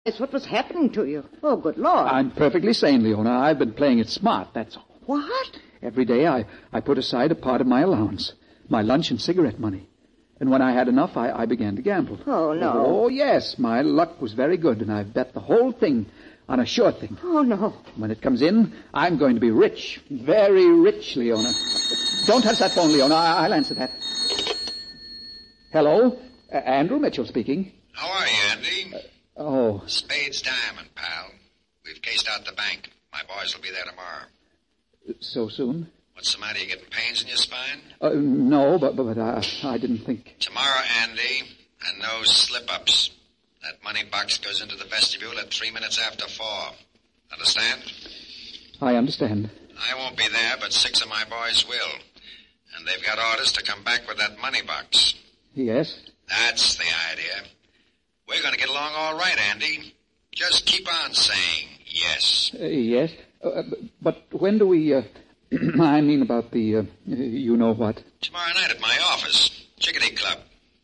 realize what was happening to you. Oh, good Lord. I'm perfectly sane, Leona. I've been playing it smart, that's all. What? Every day I put aside a part of my allowance, my lunch and cigarette money. And when I had enough, I began to gamble. Oh, no. Oh, yes. My luck was very good, and I've bet the whole thing on a sure thing. Oh, no. When it comes in, I'm going to be rich. Very rich, Leona. Don't touch that phone, Leona. I'll answer that. Hello? Andrew Mitchell speaking. How are you, Andy? Spades Diamond, pal. We've cased out the bank. My boys will be there tomorrow. So soon? What's the matter? You getting pains in your spine? No, but I didn't think. Tomorrow, Andy, and no slip-ups. That money box goes into the vestibule at 3 minutes after 4. Understand? I understand. I won't be there, but 6 of my boys will. And they've got orders to come back with that money box. Yes? That's the idea. We're going to get along all right, Andy. Just keep on saying yes. Yes? But when do we, I mean about the, you know what? Tomorrow night at my office. Chickadee Club.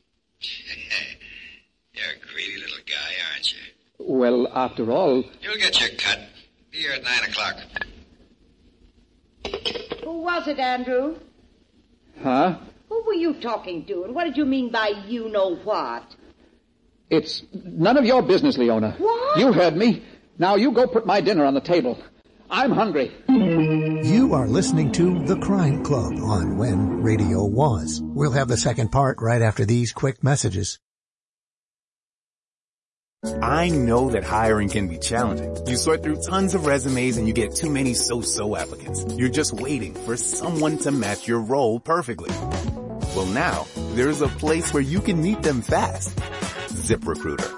You're a greedy little guy, aren't you? Well, after all... You'll get your cut. Be here at 9 o'clock. Who was it, Andrew? Huh? Who were you talking to, and what did you mean by you know what? It's none of your business, Leona. What? You heard me. Now you go put my dinner on the table. I'm hungry. You are listening to The Crime Club on When Radio Was. We'll have the second part right after these quick messages. I know that hiring can be challenging. You sort through tons of resumes and you get too many so-so applicants. You're just waiting for someone to match your role perfectly. Well, now, there's a place where you can meet them fast. ZipRecruiter.